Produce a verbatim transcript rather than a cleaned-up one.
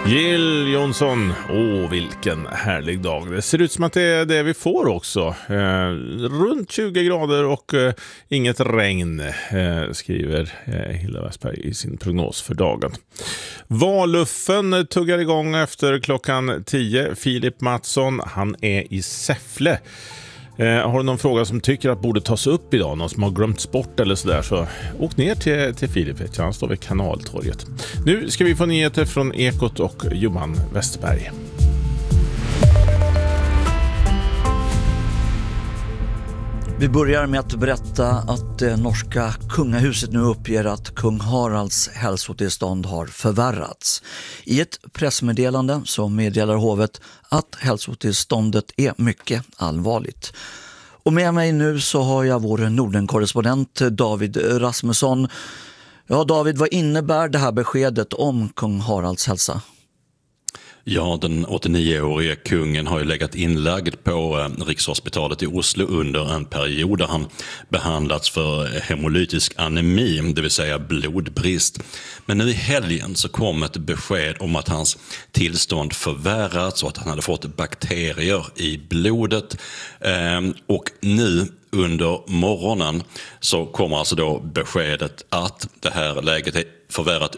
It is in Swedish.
Jill Johnson, åh vilken härlig dag. Det ser ut som att det är det vi får också. Eh, runt tjugo grader och eh, inget regn, eh, skriver eh, Hilda Westberg i sin prognos för dagen. Valluffen tuggar igång efter klockan tio. Filip Mattsson, han är i Säffle. Eh, har du någon fråga som tycker att borde tas upp idag, någon som har glömt bort eller sådär, så åk ner till, till Filip, han står vid Kanaltorget. Nu ska vi få nyheter från Ekot och Johan Westerberg. Vi börjar med att berätta att det norska kungahuset nu uppger att kung Haralds hälsotillstånd har förvärrats. I ett pressmeddelande så meddelar hovet att hälsotillståndet är mycket allvarligt. Och med mig nu så har jag vår Norden-korrespondent David Rasmusson. Ja David, vad innebär det här beskedet om kung Haralds hälsa? Ja, den åttionioårige kungen har ju legat inlagd på Rikshospitalet i Oslo under en period där han behandlats för hemolytisk anemi, det vill säga blodbrist. Men nu i helgen så kom ett besked om att hans tillstånd förvärrats och att han hade fått bakterier i blodet. Och nu under morgonen så kommer alltså då beskedet att det här läget är förvärrat